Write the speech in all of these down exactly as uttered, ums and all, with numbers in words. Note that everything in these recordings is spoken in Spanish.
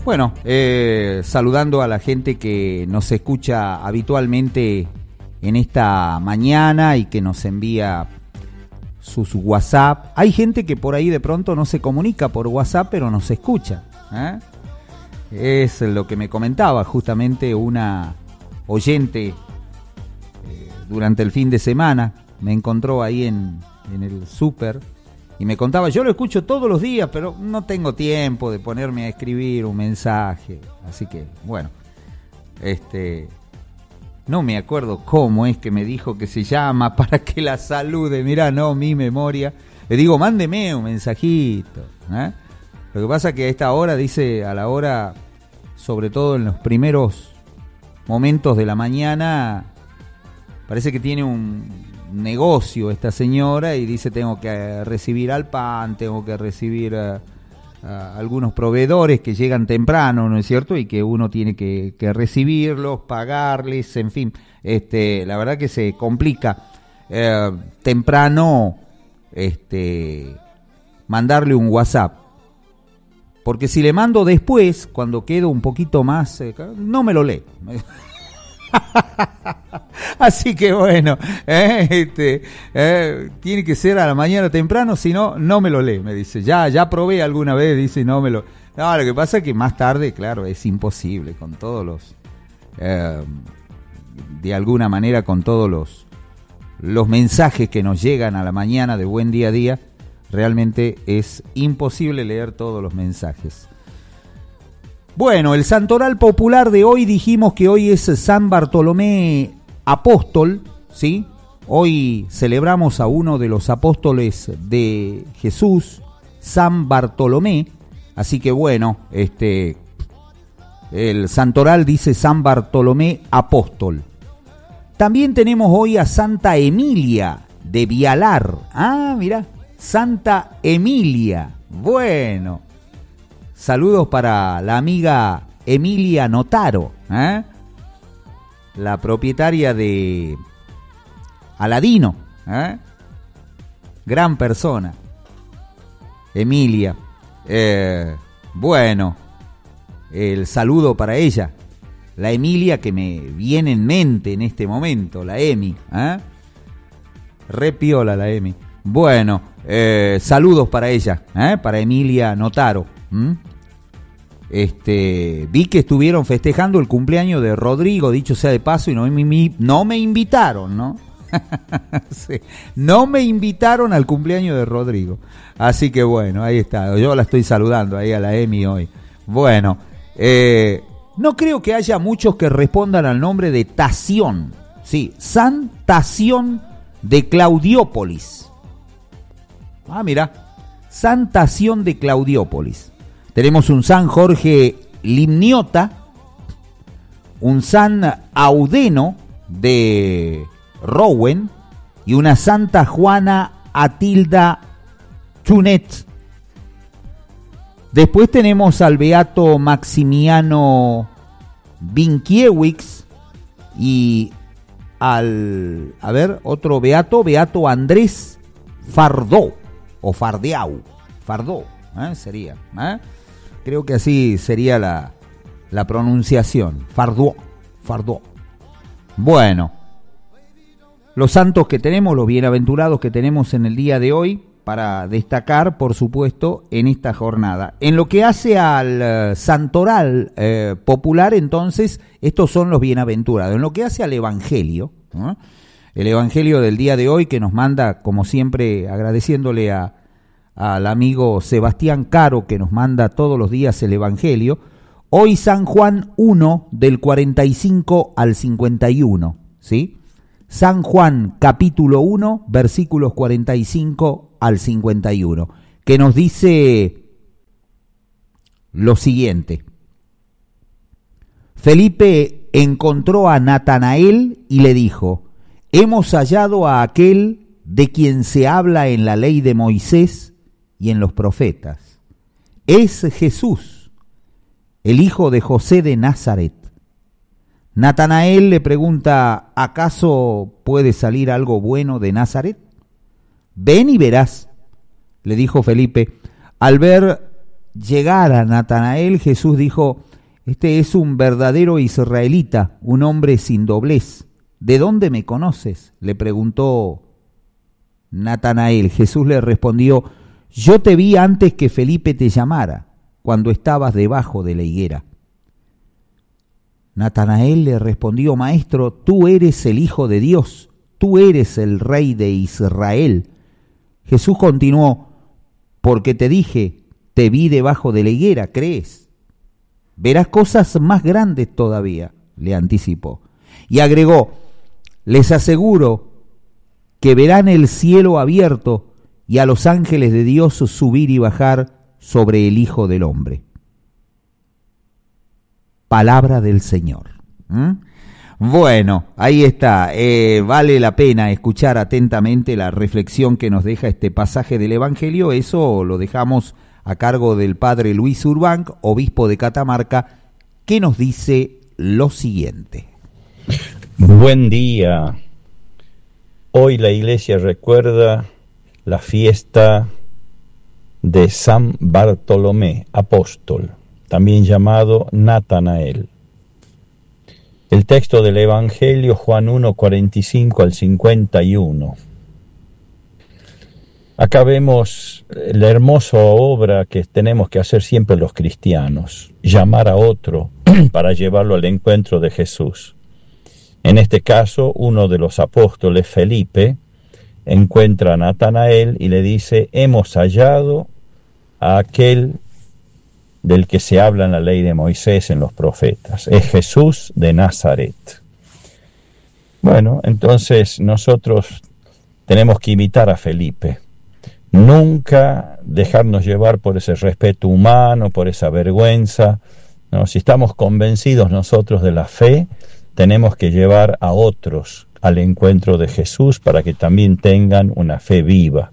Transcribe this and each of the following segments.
Bueno, eh, saludando a la gente que nos escucha habitualmente en esta mañana y que nos envía sus WhatsApp. Hay gente que por ahí de pronto no se comunica por WhatsApp, pero nos escucha, ¿eh? Es lo que me comentaba justamente una oyente eh, durante el fin de semana. Me encontró ahí en, en el súper y me contaba, yo lo escucho todos los días, pero no tengo tiempo de ponerme a escribir un mensaje. Así que, bueno, este, no me acuerdo cómo es que me dijo que se llama para que la salude. Mirá, no, mi memoria. Le digo, mándeme un mensajito, ¿eh? Lo que pasa que a esta hora, dice, a la hora, sobre todo en los primeros momentos de la mañana, parece que tiene un negocio esta señora y dice, tengo que recibir al pan, tengo que recibir a, a algunos proveedores que llegan temprano, ¿no es cierto? Y que uno tiene que, que recibirlos, pagarles, en fin, este, la verdad que se complica eh, temprano este, mandarle un WhatsApp. Porque si le mando después, cuando quedo un poquito más, eh, no me lo lee. Así que bueno, eh, este, eh, tiene que ser a la mañana temprano, si no, no me lo lee, me dice. Ya, ya probé alguna vez, dice, no me lo... No, lo que pasa es que más tarde, claro, es imposible, con todos los... Eh, de alguna manera, con todos los, los mensajes que nos llegan a la mañana de Buen Día a Día, realmente es imposible leer todos los mensajes. Bueno, el santoral popular de hoy, dijimos que hoy es San Bartolomé Apóstol, ¿sí? Hoy celebramos a uno de los apóstoles de Jesús, San Bartolomé, así que bueno, este, el santoral dice San Bartolomé Apóstol. También tenemos hoy a Santa Emilia de Vialar. Ah, mirá, Santa Emilia, bueno. Saludos para la amiga Emilia Notaro, ¿eh? La propietaria de Aladino, ¿eh? Gran persona, Emilia. Eh, bueno, el saludo para ella, la Emilia que me viene en mente en este momento, la Emi, ¿eh? Re piola la Emi. Bueno, eh, saludos para ella, ¿eh? Para Emilia Notaro. ¿Mm? Este, vi que estuvieron festejando el cumpleaños de Rodrigo, dicho sea de paso, y no me, no me invitaron, ¿no? Sí, no me invitaron al cumpleaños de Rodrigo. Así que bueno, ahí está. Yo la estoy saludando ahí a la Emi hoy. Bueno, eh, no creo que haya muchos que respondan al nombre de Tación. Sí, San Tación de Claudiópolis. Ah, mira, San Tación de Claudiópolis. Tenemos un San Jorge Limniota, un San Audeno de Rowen y una Santa Juana Atilda Chunet. Después tenemos al Beato Maximiano Vinkiewicz y al, a ver, otro Beato, Beato Andrés Fardó o Fardeau, Fardó, ¿eh? Sería, ¿eh? Creo que así sería la, la pronunciación. Fardó, Fardó. Bueno, los santos que tenemos, los bienaventurados que tenemos en el día de hoy, para destacar, por supuesto, en esta jornada. En lo que hace al uh, santoral eh, popular, entonces, estos son los bienaventurados. En lo que hace al Evangelio, ¿no? El Evangelio del día de hoy que nos manda, como siempre, agradeciéndole a al amigo Sebastián Caro, que nos manda todos los días el Evangelio. Hoy San Juan uno, del cuarenta y cinco al cincuenta y uno, ¿sí? San Juan, capítulo uno, versículos cuarenta y cinco al cincuenta y uno, que nos dice lo siguiente. Felipe encontró a Natanael y le dijo, hemos hallado a aquel de quien se habla en la ley de Moisés y en los profetas. Es Jesús, el hijo de José de Nazaret. Natanael le pregunta, ¿acaso puede salir algo bueno de Nazaret? Ven y verás, le dijo Felipe. Al ver llegara Natanael, Jesús dijo: este es un verdadero israelita, un hombre sin doblez. ¿De dónde me conoces?, le preguntó Natanael. Jesús le respondió: yo te vi antes que Felipe te llamara, cuando estabas debajo de la higuera. Natanael le respondió: Maestro, tú eres el Hijo de Dios, tú eres el Rey de Israel. Jesús continuó: porque te dije, te vi debajo de la higuera, ¿crees? Verás cosas más grandes todavía, le anticipó. Y agregó: les aseguro que verán el cielo abierto y a los ángeles de Dios subir y bajar sobre el Hijo del Hombre. Palabra del Señor. ¿Mm? Bueno, ahí está. Eh, vale la pena escuchar atentamente la reflexión que nos deja este pasaje del Evangelio. Eso lo dejamos a cargo del padre Luis Urbán, obispo de Catamarca, que nos dice lo siguiente. Buen día. Hoy la iglesia recuerda la fiesta de San Bartolomé, apóstol, también llamado Natanael. El texto del Evangelio, Juan uno, cuarenta y cinco al cincuenta y uno. Acá vemos la hermosa obra que tenemos que hacer siempre los cristianos, llamar a otro para llevarlo al encuentro de Jesús. En este caso, uno de los apóstoles, Felipe, encuentra a Natanael y le dice: hemos hallado a aquel del que se habla en la ley de Moisés, en los profetas. Es Jesús de Nazaret. Bueno, entonces nosotros tenemos que imitar a Felipe. Nunca dejarnos llevar por ese respeto humano, por esa vergüenza. No, si estamos convencidos nosotros de la fe, tenemos que llevar a otros al encuentro de Jesús para que también tengan una fe viva.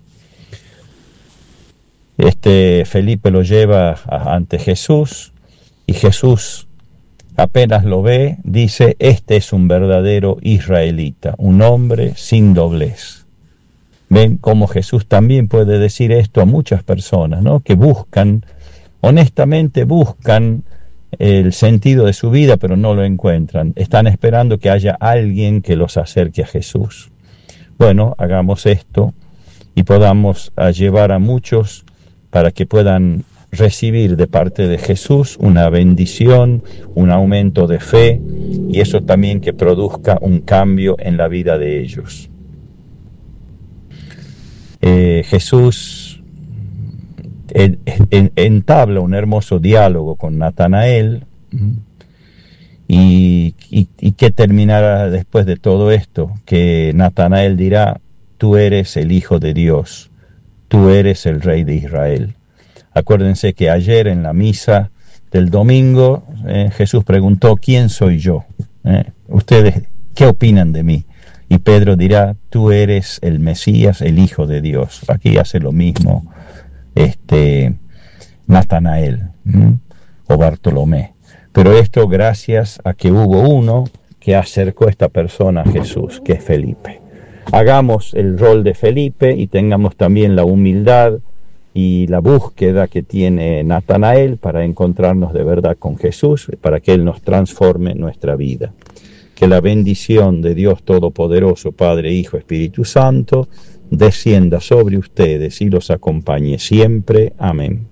Este Felipe lo lleva ante Jesús y Jesús, apenas lo ve, dice: este es un verdadero israelita, un hombre sin doblez. Ven cómo Jesús también puede decir esto a muchas personas, ¿no? Que buscan, honestamente buscan el sentido de su vida, pero no lo encuentran. Están esperando que haya alguien que los acerque a Jesús. Bueno, hagamos esto y podamos llevar a muchos para que puedan recibir de parte de Jesús una bendición, un aumento de fe, y eso también que produzca un cambio en la vida de ellos. Eh, Jesús en, en, entabla un hermoso diálogo con Natanael, y, y, y que terminará después de todo esto, que Natanael dirá: tú eres el Hijo de Dios, tú eres el Rey de Israel. Acuérdense que ayer en la misa del domingo eh, Jesús preguntó: ¿quién soy yo? Eh, ¿Ustedes qué opinan de mí? Y Pedro dirá: tú eres el Mesías, el Hijo de Dios. Aquí hace lo mismo este Natanael ¿m? o Bartolomé. Pero esto gracias a que hubo uno que acercó a esta persona a Jesús, que es Felipe. Hagamos el rol de Felipe y tengamos también la humildad y la búsqueda que tiene Natanael para encontrarnos de verdad con Jesús, para que Él nos transforme nuestra vida. Que la bendición de Dios Todopoderoso, Padre, Hijo, Espíritu Santo, descienda sobre ustedes y los acompañe siempre. Amén.